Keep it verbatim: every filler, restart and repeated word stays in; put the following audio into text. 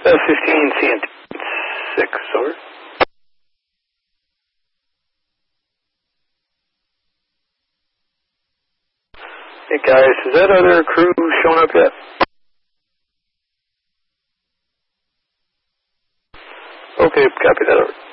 F fifteen, C N six, over. Hey guys, has that other crew shown up yet? Okay, copy that, over.